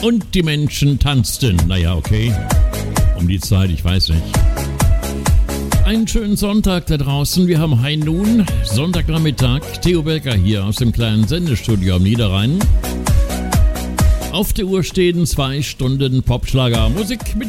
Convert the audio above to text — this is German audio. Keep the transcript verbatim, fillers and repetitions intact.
und die Menschen tanzten. Naja, okay. Um die Zeit, ich weiß nicht. Einen schönen Sonntag da draußen. Wir haben High Noon, Sonntagnachmittag. Theo Becker hier aus dem kleinen Sendestudio am Niederrhein. Auf der Uhr stehen zwei Stunden Popschlager Musik mit